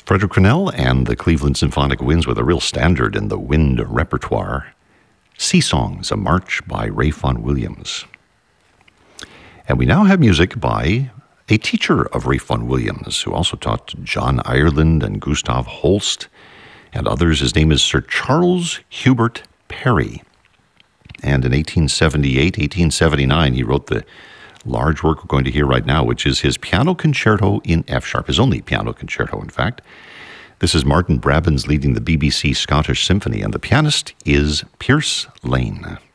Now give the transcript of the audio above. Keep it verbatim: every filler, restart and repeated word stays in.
Frederick Crennel and the Cleveland Symphonic Winds with a real standard in the wind repertoire. Sea Songs, a march by Ray Vaughan Williams. And we now have music by a teacher of Ray Vaughan Williams, who also taught John Ireland and Gustav Holst and others. His name is Sir Charles Hubert Parry. And in eighteen seventy-eight, eighteen seventy-nine, he wrote the large work we're going to hear right now, which is his Piano Concerto in F sharp, his only piano concerto, in fact. This is Martin Brabbins leading the B B C Scottish Symphony, and the pianist is Pierce Lane.